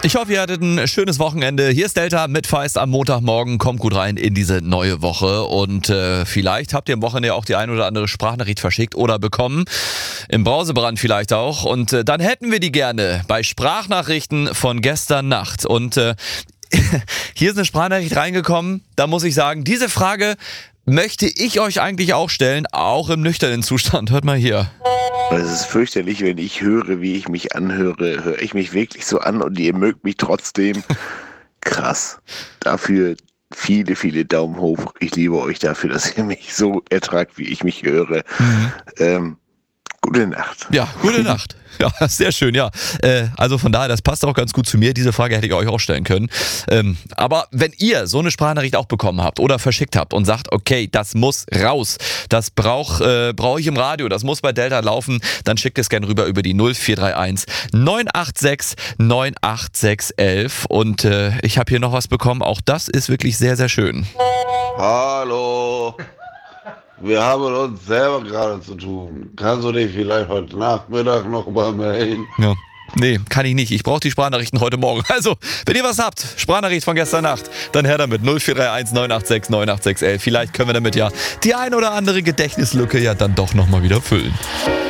Ich hoffe, ihr hattet ein schönes Wochenende. Hier ist Delta mit Feist am Montagmorgen. Kommt gut rein in diese neue Woche. Und vielleicht habt ihr am Wochenende auch die ein oder andere Sprachnachricht verschickt oder bekommen. Im Brausebrand vielleicht auch. Und dann hätten wir die gerne bei Sprachnachrichten von gestern Nacht. Und hier ist eine Sprachnachricht reingekommen. Da muss ich sagen, diese Frage möchte ich euch eigentlich auch stellen, auch im nüchternen Zustand. Hört mal hier. Es ist fürchterlich, wenn ich höre, wie ich mich anhöre. Höre ich mich wirklich so an und ihr mögt mich trotzdem? Krass. Dafür viele, viele Daumen hoch. Ich liebe euch dafür, dass ihr mich so ertragt, wie ich mich höre. Gute Nacht. Ja, gute Nacht. Ja, sehr schön, ja. Also von daher, das passt auch ganz gut zu mir. Diese Frage hätte ich euch auch stellen können. Aber wenn ihr so eine Sprachnachricht auch bekommen habt oder verschickt habt und sagt, okay, das muss raus, das brauch ich im Radio, das muss bei Delta laufen, dann schickt es gerne rüber über die 0431 986 98611. Und ich habe hier noch was bekommen. Auch das ist wirklich sehr, sehr schön. Hallo, wir haben uns selber gerade zu tun. Kannst du dich vielleicht heute Nachmittag noch mal melden? Ja. Nee, kann ich nicht. Ich brauche die Sprachnachrichten heute Morgen. Also, wenn ihr was habt, Sprachnachricht von gestern Nacht, dann her damit 0431 986 98611. Vielleicht können wir damit ja die ein oder andere Gedächtnislücke ja dann doch nochmal wieder füllen.